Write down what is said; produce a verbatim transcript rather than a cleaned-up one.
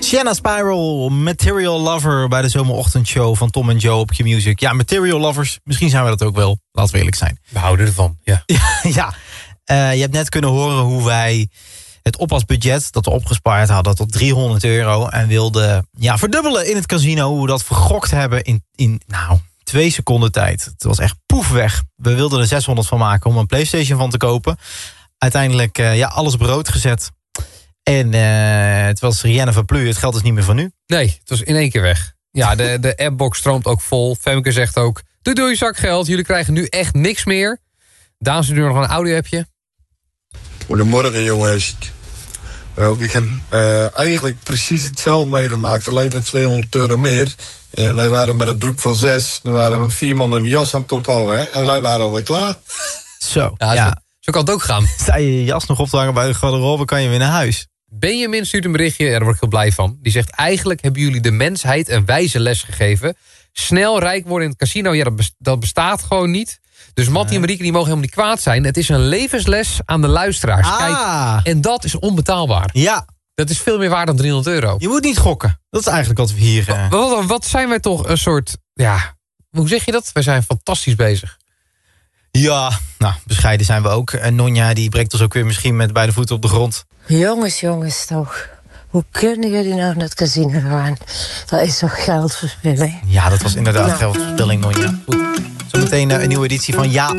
Sienna Spiral, Material Lover bij de zomerochtendshow van Tom en Joe op Q-Music. Ja, Material Lovers, misschien zijn we dat ook wel. Laten we eerlijk zijn. We houden ervan, ja. ja, uh, je hebt net kunnen horen hoe wij het oppasbudget dat we opgespaard hadden tot driehonderd euro... en wilden ja, verdubbelen in het casino. Hoe we dat vergokt hebben in, in nou, twee seconden tijd. Het was echt poef weg. We wilden er zeshonderd van maken om een PlayStation van te kopen. Uiteindelijk uh, ja, alles brood gezet. En uh, het was Rienne van Plu, het geld is niet meer van nu. Nee, het was in één keer weg. Ja, de, de appbox stroomt ook vol. Femke zegt ook, doe doe je zakgeld. Jullie krijgen nu echt niks meer. Daan stuurt nog een audio-appje. Goedemorgen jongens. Uh, ik heb uh, eigenlijk precies hetzelfde meegemaakt. Alleen met tweehonderd euro meer. Uh, wij waren met een groep van zes. Dan waren we vier man in de jas aan het ophouden. En wij waren alweer klaar. Zo, ja. ja. Zo, zo kan het ook gaan. Sta je je jas nog op te hangen bij de garderobe, kan je weer naar huis. Benjamin stuurt een berichtje, ja, daar word ik heel blij van. Die zegt, eigenlijk hebben jullie de mensheid een wijze les gegeven. Snel rijk worden in het casino, ja, dat, dat bestaat gewoon niet. Dus Mattie en Marieke die mogen helemaal niet kwaad zijn. Het is een levensles aan de luisteraars. Ah. Kijk, en dat is onbetaalbaar. Ja. Dat is veel meer waard dan driehonderd euro. Je moet niet gokken. Dat is eigenlijk wat we hier... Uh... Wat, wat, wat zijn wij toch een soort... Ja, hoe zeg je dat? Wij zijn fantastisch bezig. Ja, nou, bescheiden zijn we ook. En Nonja die breekt ons ook weer misschien met beide voeten op de grond. Jongens, jongens toch. Hoe kunnen jullie nou naar het casino gaan? Dat is toch geldverspilling? Ja, dat was inderdaad nou. geldverspilling, Nonja. Goed. Zometeen uh, een nieuwe editie van Ja